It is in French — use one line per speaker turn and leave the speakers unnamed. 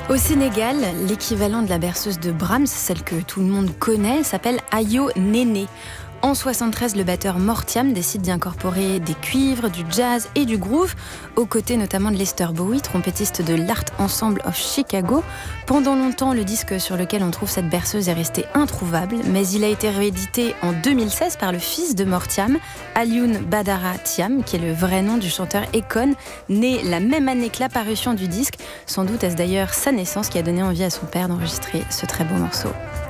Au Sénégal, l'équivalent de la berceuse de Brahms, celle que tout le monde connaît, s'appelle Ayo Néné. En 73, le batteur Mortiam décide d'y incorporer des cuivres, du jazz et du groove, aux côtés notamment de Lester Bowie, trompettiste de l'Art Ensemble of Chicago. Pendant longtemps, le disque sur lequel on trouve cette berceuse est resté introuvable, mais il a été réédité en 2016 par le fils de Mortiam, Alioune Badara Thiam, qui est le vrai nom du chanteur Akon, né la même année que l'apparition du disque. Sans doute est-ce d'ailleurs sa naissance qui a donné envie à son père d'enregistrer ce très beau morceau.